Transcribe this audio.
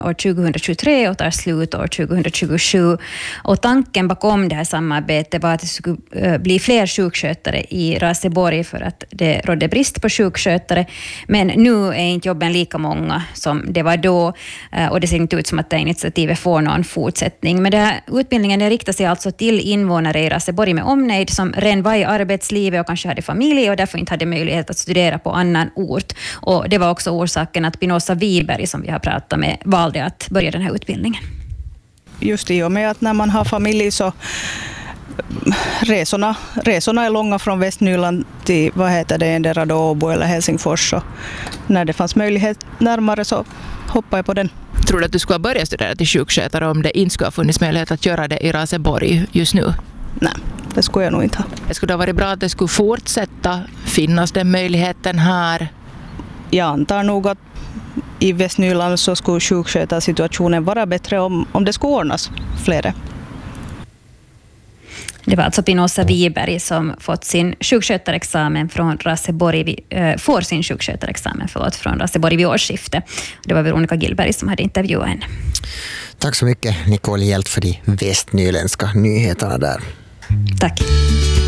år 2023 och tar slut år 2027. Och tanken bakom det här samarbetet var att det skulle bli fler sjukskötare i Raseborg för att det rådde brist på sjukskötare. Men nu är inte jobben lika många som det var då och det ser inte ut som att det initiativet får någon fortsättning. Men den här utbildningen riktar sig alltså till invånare i Raseborg med omnejd som redan var i arbetslivet och kanske hade familj och därför inte hade möjlighet att studera på annan ort. Och det var också orsaken att Pinoza Wiberg, som vi har pratat med, valde att börja den här utbildningen. Just i och med att när man har familj så resorna är långa från Västnyland till endera då Åbo eller Helsingfors. Så när det fanns möjlighet närmare så hoppade jag på den. Tror du att du skulle börja studera till sjukskötare om det inte skulle ha funnits möjlighet att göra det i Raseborg just nu? Nej, det skulle jag nog inte ha. Det skulle ha varit bra att det skulle fortsätta finnas den möjligheten här. Jag antar nog att i Västnyland så skulle sjukskötarsituationen vara bättre om det skulle ordnas flera. Det var alltså Pinoza Wiberg som fått sin sjukskötarexamen från Raseborg, får sin sjukskötarexamen från Raseborg vid årsskiftet. Det var Veronica Gillberg som hade intervjuat henne. Tack så mycket Nicole Hjelt för de västnyländska nyheterna där. Tack.